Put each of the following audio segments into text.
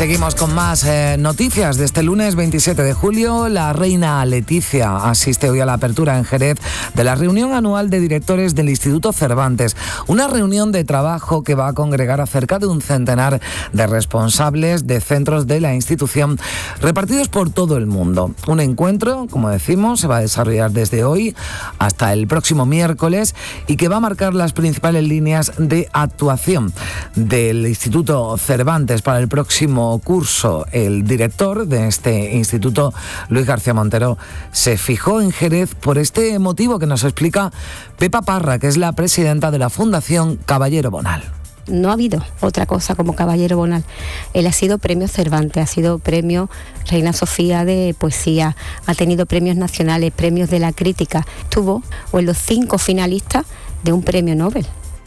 Seguimos con más noticias de este lunes 27 de julio. La reina Leticia asiste hoy a la apertura en Jerez de la reunión anual de directores del Instituto Cervantes. Una reunión de trabajo que va a congregar a cerca de un centenar de responsables de centros de la institución repartidos por todo el mundo. Un encuentro, como decimos, se va a desarrollar desde hoy hasta el próximo miércoles y que va a marcar las principales líneas de actuación del Instituto Cervantes para el próximo curso. El director de este instituto, Luis García Montero, se fijó en Jerez por este motivo que nos explica Pepa Parra, que es la presidenta de la Fundación Caballero Bonal. No ha habido otra cosa como Caballero Bonal. Él ha sido premio Cervantes, ha sido premio Reina Sofía de poesía, ha tenido premios nacionales, premios de la crítica. Estuvo en los 5 finalistas de un premio Nobel.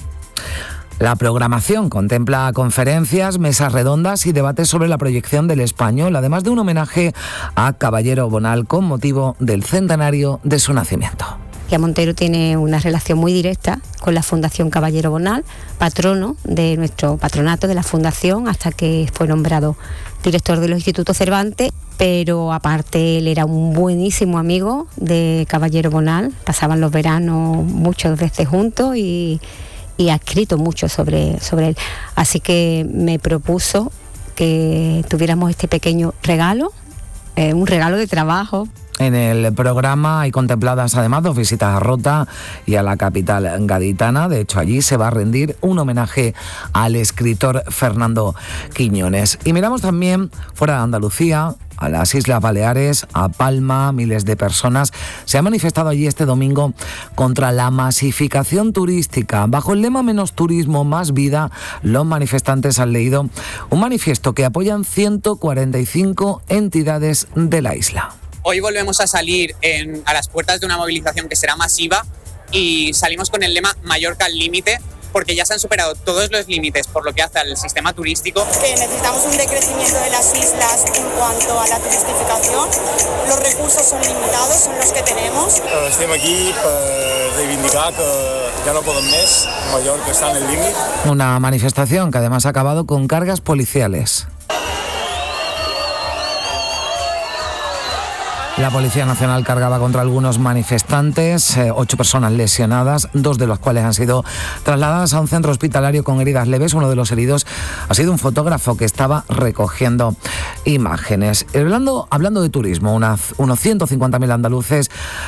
La programación contempla conferencias, mesas redondas y debates sobre la proyección del español, además de un homenaje a Caballero Bonal con motivo del centenario de su nacimiento. Montero tiene una relación muy directa con la Fundación Caballero Bonal, patrono de nuestro patronato de la Fundación hasta que fue nombrado director de los Institutos Cervantes, pero aparte él era un buenísimo amigo de Caballero Bonal, pasaban los veranos muchas veces juntos y ha escrito mucho sobre él. Así que me propuso que tuviéramos este pequeño regalo, un regalo de trabajo. En el programa hay contempladas además 2 visitas a Rota y a la capital gaditana. De hecho, allí se va a rendir un homenaje al escritor Fernando Quiñones. Y miramos también fuera de Andalucía, a las Islas Baleares, a Palma. Miles de personas se han manifestado allí este domingo contra la masificación turística. Bajo el lema Menos turismo, más vida, los manifestantes han leído un manifiesto que apoyan 145 entidades de la isla. Hoy volvemos a salir a las puertas de una movilización que será masiva y salimos con el lema Mallorca al límite, porque ya se han superado todos los límites por lo que hace al sistema turístico. Que necesitamos un decrecimiento de las islas en cuanto a la turistificación. Los recursos son limitados, son los que tenemos. Estem aquí per reivindicar que ya no podem més, Mallorca está en el límite. Una manifestación que además ha acabado con cargas policiales. La Policía Nacional cargaba contra algunos manifestantes, 8 personas lesionadas, 2 de las cuales han sido trasladadas a un centro hospitalario con heridas leves. Uno de los heridos ha sido un fotógrafo que estaba recogiendo imágenes. Hablando de turismo, unos 150.000 andaluces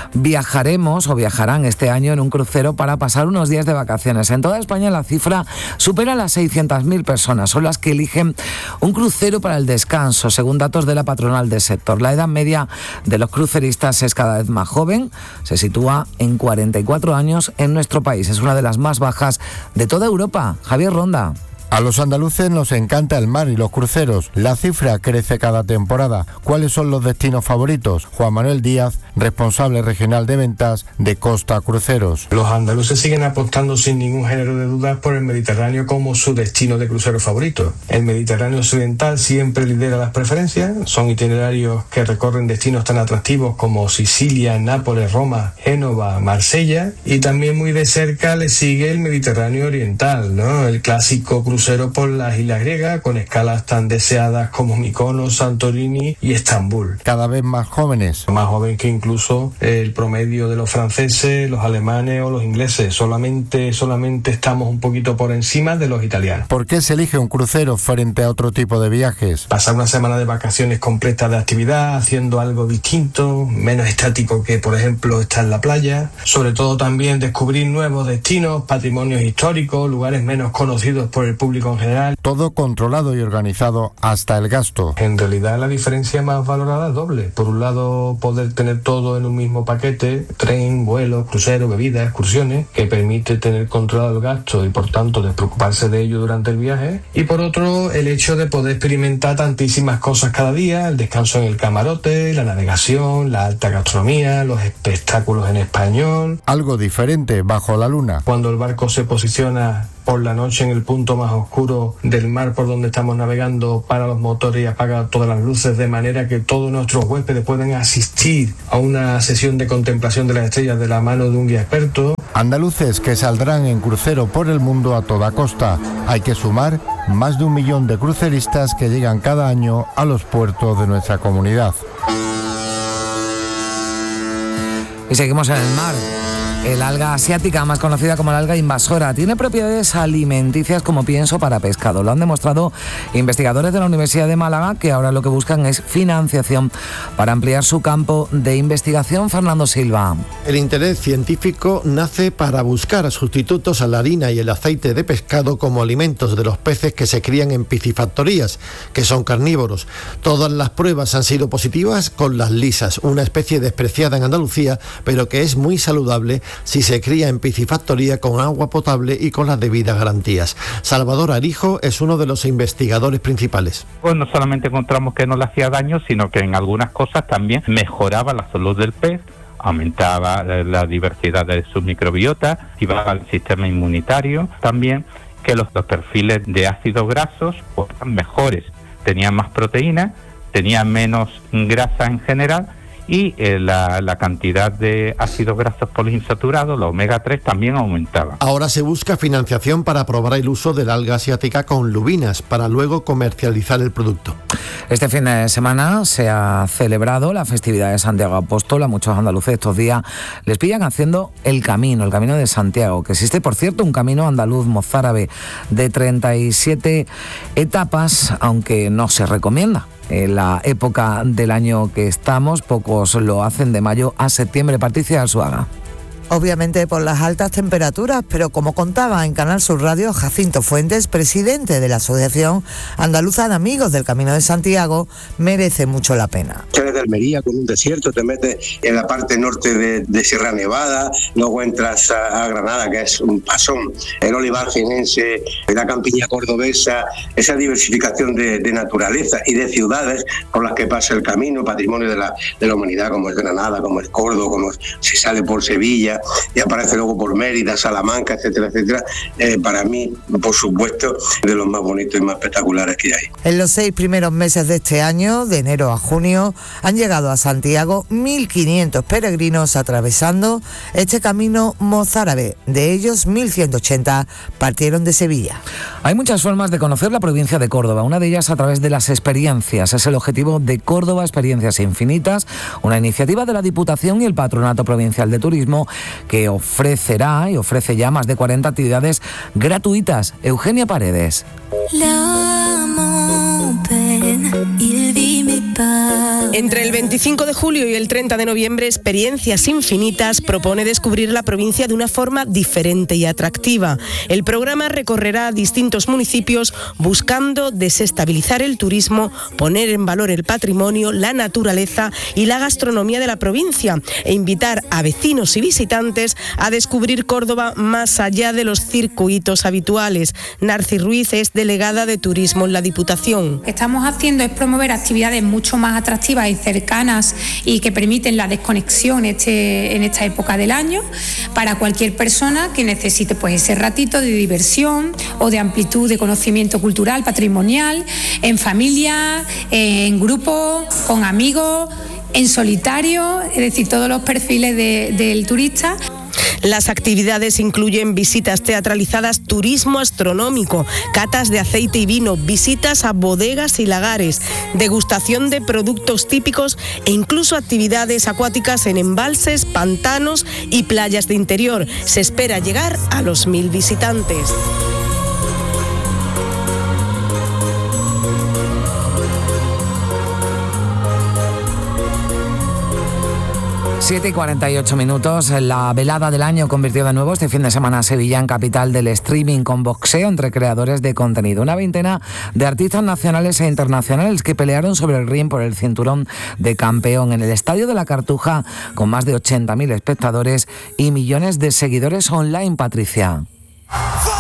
viajarán este año en un crucero para pasar unos días de vacaciones. En toda España la cifra supera las 600.000 personas. Son las que eligen un crucero para el descanso, según datos de la patronal del sector. La edad media de los cruceristas es cada vez más joven, se sitúa en 44 años en nuestro país. Es una de las más bajas de toda Europa. Javier Ronda. A los andaluces nos encanta el mar y los cruceros. La cifra crece cada temporada. ¿Cuáles son los destinos favoritos? Juan Manuel Díaz, responsable regional de ventas de Costa Cruceros. Los andaluces siguen apostando sin ningún género de dudas por el Mediterráneo como su destino de crucero favorito. El Mediterráneo occidental siempre lidera las preferencias. Son itinerarios que recorren destinos tan atractivos como Sicilia, Nápoles, Roma, Génova, Marsella. Y también muy de cerca le sigue el Mediterráneo oriental, ¿no? El clásico crucero por las islas griegas, con escalas tan deseadas como Mykonos, Santorini y Estambul. Cada vez más jóvenes. Más joven que incluso el promedio de los franceses, los alemanes o los ingleses. Solamente estamos un poquito por encima de los italianos. ¿Por qué se elige un crucero frente a otro tipo de viajes? Pasar una semana de vacaciones completa de actividad, haciendo algo distinto, menos estático que, por ejemplo, estar en la playa. Sobre todo también descubrir nuevos destinos, patrimonios históricos, lugares menos conocidos por el público en general. Todo controlado y organizado hasta el gasto. En realidad la diferencia más valorada es doble. Por un lado, poder tener todo en un mismo paquete, tren, vuelos, cruceros, bebidas, excursiones, que permite tener controlado el gasto y por tanto despreocuparse de ello durante el viaje. Y por otro, el hecho de poder experimentar tantísimas cosas cada día, el descanso en el camarote, la navegación, la alta gastronomía, los espectáculos en español. Algo diferente bajo la luna. Cuando el barco se posiciona por la noche en el punto más oscuro del mar por donde estamos navegando, para los motores y apaga todas las luces, de manera que todos nuestros huéspedes puedan asistir a una sesión de contemplación de las estrellas de la mano de un guía experto. Andaluces que saldrán en crucero por el mundo a toda costa. Hay que sumar más de 1 millón de cruceristas que llegan cada año a los puertos de nuestra comunidad. Y seguimos en el mar. El alga asiática, más conocida como la alga invasora, tiene propiedades alimenticias como pienso para pescado. Lo han demostrado investigadores de la Universidad de Málaga, que ahora lo que buscan es financiación para ampliar su campo de investigación. Fernando Silva. El interés científico nace para buscar sustitutos a la harina y el aceite de pescado como alimentos de los peces que se crían en piscifactorías, que son carnívoros. Todas las pruebas han sido positivas con las lisas, una especie despreciada en Andalucía, pero que es muy saludable si se cría en piscifactoría con agua potable y con las debidas garantías. Salvador Arijo es uno de los investigadores principales. Pues no solamente encontramos que no le hacía daño, sino que en algunas cosas también mejoraba la salud del pez, aumentaba la diversidad de su microbiota, activaba el sistema inmunitario, también que los perfiles de ácidos grasos pues, eran mejores, tenían más proteína, tenían menos grasa en general, y la cantidad de ácidos grasos poliinsaturados, la omega 3, también aumentaba. Ahora se busca financiación para probar el uso del alga asiática con lubinas para luego comercializar el producto. Este fin de semana se ha celebrado la festividad de Santiago Apóstol. A muchos andaluces estos días les pillan haciendo el camino de Santiago, que existe, por cierto, un camino andaluz mozárabe de 37 etapas, aunque no se recomienda. En la época del año que estamos, pocos lo hacen de mayo a septiembre. Patricia Arzuaga. Obviamente por las altas temperaturas, pero como contaba en Canal Sur Radio Jacinto Fuentes, presidente de la Asociación Andaluza de Amigos del Camino de Santiago, merece mucho la pena. Sales de Almería con un desierto, te metes en la parte norte de Sierra Nevada, luego entras a Granada, que es un pasón, el olivar jienense, la campiña cordobesa, esa diversificación de naturaleza y de ciudades por las que pasa el camino, patrimonio de la humanidad, como es Granada, como es Córdoba, como se sale por Sevilla, y aparece luego por Mérida, Salamanca, etcétera, etcétera. Para mí, por supuesto, de los más bonitos y más espectaculares que hay. En los 6 primeros meses de este año, de enero a junio, han llegado a Santiago 1.500 peregrinos atravesando este camino mozárabe. De ellos, 1.180 partieron de Sevilla. Hay muchas formas de conocer la provincia de Córdoba, una de ellas a través de las experiencias. Es el objetivo de Córdoba Experiencias Infinitas, una iniciativa de la Diputación y el Patronato Provincial de Turismo, que ofrece ya más de 40 actividades gratuitas. Eugenia Paredes. Entre el 25 de julio y el 30 de noviembre, Experiencias Infinitas propone descubrir la provincia de una forma diferente y atractiva. El programa recorrerá distintos municipios buscando desestabilizar el turismo, poner en valor el patrimonio, la naturaleza y la gastronomía de la provincia e invitar a vecinos y visitantes a descubrir Córdoba más allá de los circuitos habituales. Narci Ruiz es delegada de Turismo en la Diputación. Lo que estamos haciendo es promover actividades mucho más atractivas y cercanas y que permiten la desconexión en esta época del año para cualquier persona que necesite pues ese ratito de diversión o de amplitud de conocimiento cultural, patrimonial, en familia, en grupo, con amigos, en solitario, es decir, todos los perfiles del turista. Las actividades incluyen visitas teatralizadas, turismo astronómico, catas de aceite y vino, visitas a bodegas y lagares, degustación de productos típicos e incluso actividades acuáticas en embalses, pantanos y playas de interior. Se espera llegar a los 1.000 visitantes. Siete y 48 minutos. La velada del año convirtió de nuevo este fin de semana a Sevilla en capital del streaming, con boxeo entre creadores de contenido. Una veintena de artistas nacionales e internacionales que pelearon sobre el ring por el cinturón de campeón en el Estadio de la Cartuja, con más de 80.000 espectadores y millones de seguidores online. Patricia.